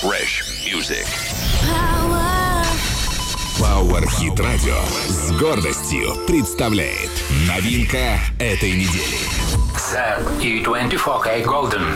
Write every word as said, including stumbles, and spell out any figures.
Fresh music. Power Hit Radio с гордостью представляет новинка этой недели. Z E двадцать четыре кей Golden.